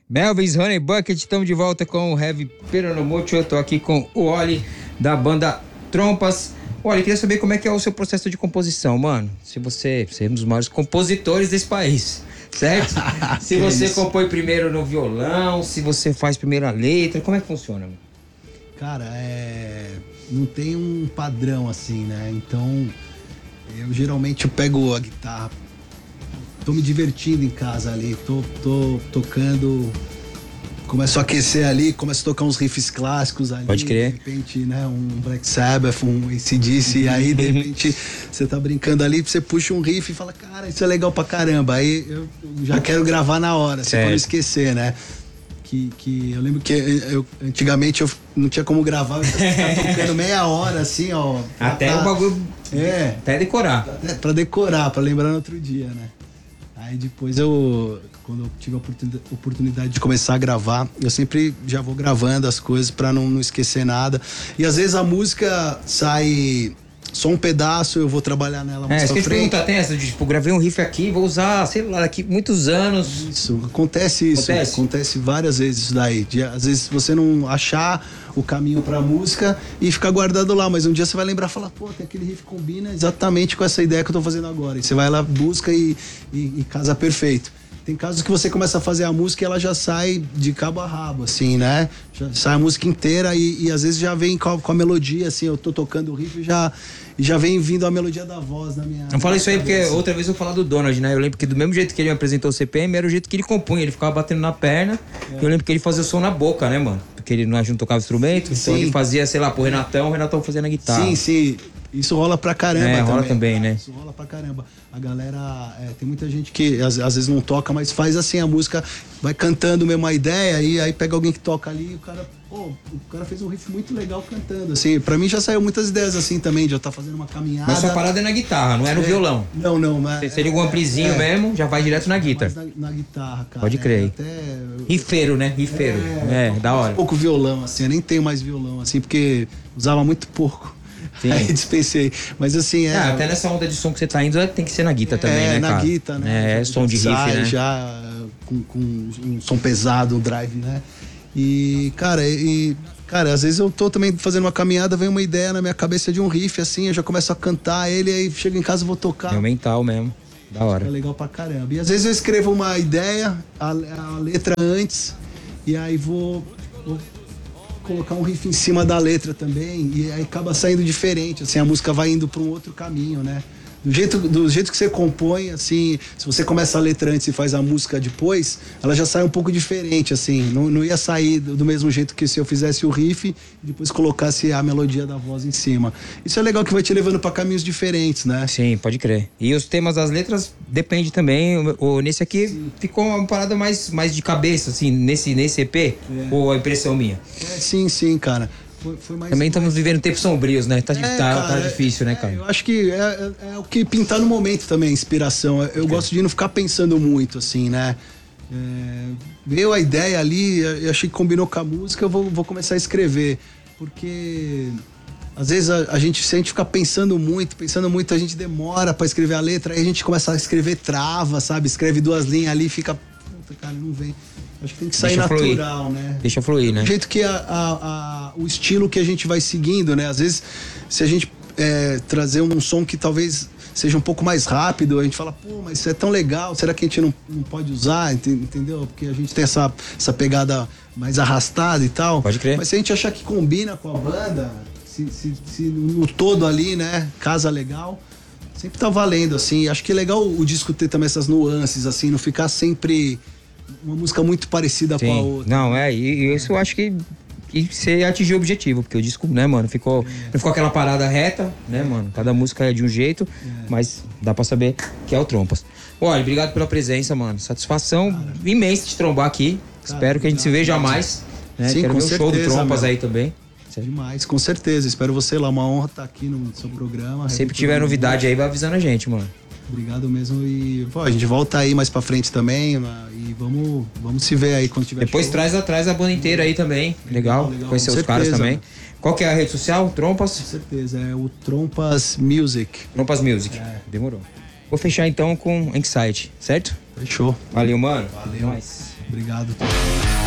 Melvis, Honey Bucket, estamos de volta com o Heavy Peronomocho. Eu tô aqui com o Oli, da banda Trompas. Olha, eu queria saber como é que é o seu processo de composição, mano. Se você é um dos maiores compositores desse país, certo? Se você compõe primeiro no violão, se você faz primeiro a letra, como é que funciona, mano? Cara, não tem um padrão assim, né? Então, eu geralmente pego a guitarra, tô me divertindo em casa ali, tô tocando, começo a aquecer ali, começo a tocar uns riffs clássicos ali. Pode crer. De repente, né, um Black Sabbath, um AC/DC, e aí de repente você tá brincando ali, você puxa um riff e fala, cara, isso é legal pra caramba. Aí eu já quero gravar na hora, assim, pra não esquecer, né? Que eu lembro que antigamente eu não tinha como gravar, eu ficava tocando meia hora, assim, ó. Até o bagulho. Até decorar. Pra decorar, pra lembrar no outro dia, né? Aí depois quando eu tive a oportunidade de começar a gravar, eu sempre já vou gravando as coisas pra não esquecer nada. E às vezes a música sai só um pedaço, eu vou trabalhar nela mais pra frente. Pergunta tem essa de, tipo, gravei um riff aqui, vou usar, sei lá, daqui muitos anos. Isso, acontece várias vezes isso daí. Às vezes você não achar o caminho pra música e ficar guardado lá, mas um dia você vai lembrar e falar, pô, tem aquele riff que combina exatamente com essa ideia que eu tô fazendo agora. E você vai lá, busca e casa perfeito. Tem casos que você começa a fazer a música e ela já sai de cabo a rabo, assim, né? Já sai a música inteira e às vezes já vem com a melodia, assim, eu tô tocando o riff e já vem vindo a melodia da voz na minha... Não fala isso aí porque outra vez eu vou falar do Donald, né? Eu lembro que do mesmo jeito que ele me apresentou o CPM, era o jeito que ele compunha, ele ficava batendo na perna. Eu lembro que ele fazia o som na boca, né, mano? Porque ele não tocava instrumento, então ele fazia, sei lá, pro Renatão, o Renatão fazia na guitarra. Sim. Isso rola pra caramba também. Rola também, né? Isso rola pra caramba. A galera, tem muita gente que às vezes não toca, mas faz assim, a música vai cantando mesmo a ideia, e aí pega alguém que toca ali e o cara fez um riff muito legal cantando, assim. Pra mim já saiu muitas ideias assim também, de eu estar fazendo uma caminhada. Mas sua parada é na guitarra, não é no violão? Não. Mas você liga um amplizinho mesmo, já vai direto na guitarra. Na guitarra, cara. Pode crer. Rifeiro, né? Rifeiro. Da hora. Um pouco violão, assim, eu nem tenho mais violão, assim, porque usava muito pouco. Sim. Aí dispensei. Mas assim, até nessa onda de som que você tá indo, tem que ser na guitarra também, né, cara? Na guitarra, né? Som de riff, né? Já com um som pesado, um drive, né? E, cara, às vezes eu tô também fazendo uma caminhada, vem uma ideia na minha cabeça de um riff, assim, eu já começo a cantar ele, aí chego em casa e vou tocar. É o mental mesmo. Da hora. É legal pra caramba. E às vezes eu escrevo uma ideia, a letra antes, e aí vou colocar um riff em cima da letra também, e aí acaba saindo diferente, assim, a música vai indo para um outro caminho, né? Do jeito que você compõe, assim, se você começa a letra antes e faz a música depois, ela já sai um pouco diferente, assim, não ia sair do mesmo jeito que se eu fizesse o riff e depois colocasse a melodia da voz em cima. Isso é legal, que vai te levando para caminhos diferentes, né? Sim, pode crer. E os temas das letras depende também. Nesse aqui ficou uma parada mais de cabeça, assim, nesse EP, ou a impressão minha? Sim, cara. Foi mais, também estamos vivendo tempos sombrios, né? Tá difícil, né, cara? Eu acho que é o que pintar no momento também, inspiração. Eu gosto de não ficar pensando muito, assim, né? Veio a ideia ali, eu achei que combinou com a música, eu vou começar a escrever. Porque às vezes se a gente ficar pensando muito, a gente demora pra escrever a letra, aí a gente começa a escrever trava, sabe? Escreve 2 linhas ali, fica... Puta, cara, não vem... Acho que tem que sair natural, né? Deixa fluir, né? Do jeito que o estilo que a gente vai seguindo, né? Às vezes, se a gente trazer um som que talvez seja um pouco mais rápido, a gente fala, pô, mas isso é tão legal, será que a gente não pode usar, entendeu? Porque a gente tem essa pegada mais arrastada e tal. Pode crer. Mas se a gente achar que combina com a banda, se no todo ali, né, casa legal, sempre tá valendo, assim. Acho que é legal o disco ter também essas nuances, assim, não ficar sempre... uma música muito parecida com a outra. Não, e isso eu acho que você atingiu o objetivo, porque o disco, né, mano, não ficou aquela parada reta, né, mano? Cada música é de um jeito, mas dá pra saber que é o Trompas. Olha, obrigado pela presença, mano. Satisfação imensa de trombar aqui. Espero que a gente se veja mais, né? Sim, quero ver o show do Trompas meu. Aí também. Demais, com certeza. Espero você lá. Uma honra estar aqui no seu programa. Sempre que tiver novidade aí, vai avisando a gente, mano. Obrigado mesmo. E a gente volta aí mais pra frente também. E vamos se ver aí quando tiver. Depois traz a banda inteira aí também. Legal. Conhecer os caras também. Qual que é a rede social? Trompas? Com certeza. É o Trompas Music. Trompas Music. Demorou. Vou fechar então com Anxiety, certo? Fechou. Valeu, mano. Valeu. Nice. Obrigado.